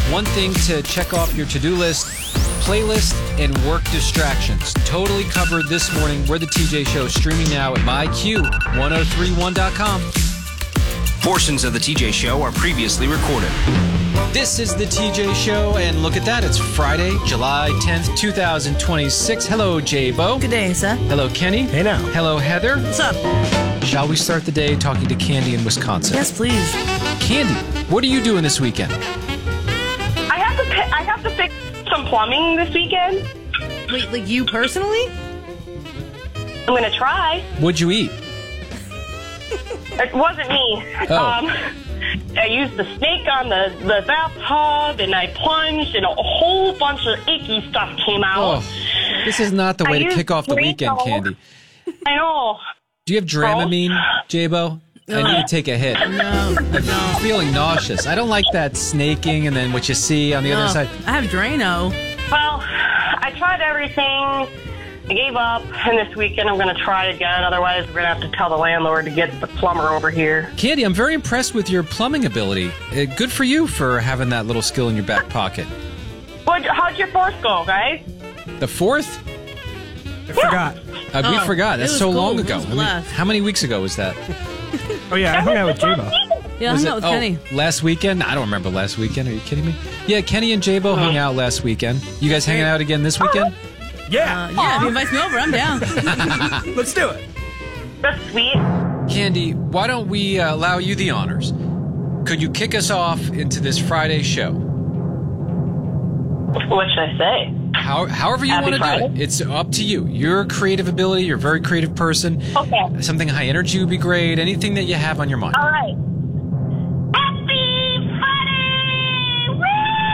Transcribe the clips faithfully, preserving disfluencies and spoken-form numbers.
One thing to check off your to-do list, playlist, and work distractions. Totally covered this morning. We're the T J Show, streaming now at my Q ten thirty-one dot com. Portions of the T J Show are previously recorded. This is the T J Show, and look at that. It's Friday, July tenth, twenty twenty-six. Hello, J-Bo. Good day, sir. Hello, Kenny. Hey now. Hello, Heather. What's up? Shall we start the day talking to Candy in Wisconsin? Yes, please. Candy, what are you doing this weekend? I have to pi- I have to fix some plumbing this weekend. Wait, like you personally? I'm going to try. What'd you eat? It wasn't me. Oh. Um, I used the snake on the, the bathtub, and I plunged, and a whole bunch of icky stuff came out. Oh, this is not the way I to used kick off the weekend, Drano. Candy. I know. Do you have Dramamine, J-Bo? I need to take a hit. No, no. I'm feeling nauseous. I don't like that snaking and then what you see on the no. other side. I have Drano. Well, I tried everything. I gave up, and this weekend I'm going to try again. Otherwise, we're going to have to tell the landlord to get the plumber over here. Candy, I'm very impressed with your plumbing ability. Uh, good for you for having that little skill in your back pocket. What, how'd your fourth go, guys? The fourth? I forgot. Uh, we Oh, forgot. it That's was so cool. long It ago. was I mean, blessed. how many weeks ago was that? Oh, yeah, I hung out with J-Bo. Yeah, I Was hung it- out with oh, Kenny. last weekend? I don't remember last weekend. Are you kidding me? Yeah, Kenny and J-Bo hung out last weekend. You guys hanging out again this weekend? Yeah, Uh, yeah, if he invites me over, I'm down. let's do it. That's sweet. Candy, why don't we uh, allow you the honors? Could you kick us off into this Friday show? What should I say? How, however you Happy want to do Friday. it. It's up to you. Your creative ability, you're a very creative person. Okay. Something high energy would be great. Anything that you have on your mind. All right. Happy Friday! Woo!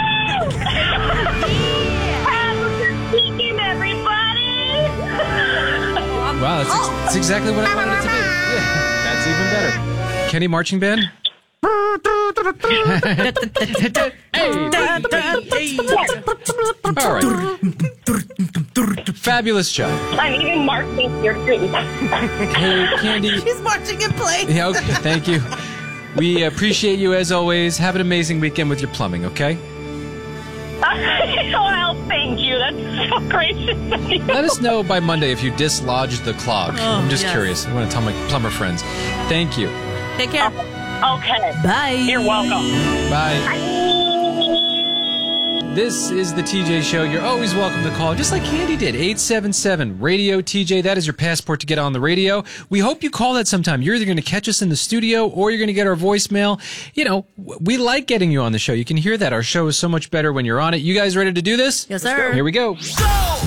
Have a good weekend, everybody! Wow, that's, ex- that's exactly what I wanted it to be. Yeah, that's even better. Kenny, marching band? All right. Fabulous job. I'm even marching here, too. Hey, Candy. He's marching in place. Yeah, okay, thank you. We appreciate you as always. Have an amazing weekend with your plumbing, okay? Well, thank you. That's so gracious of you. Let us know by Monday if you dislodged the clog. Oh, I'm just yes. curious. I want to tell my plumber friends. Thank you. Take care. Okay. Bye. You're welcome. Bye. This is the T J Show. You're always welcome to call, just like Candy did. eight seven seven radio T J. That is your passport to get on the radio. We hope you call that sometime. You're either going to catch us in the studio or you're going to get our voicemail. You know, we like getting you on the show. You can hear that. Our show is so much better when you're on it. You guys ready to do this? Yes, sir. Here we go. Go!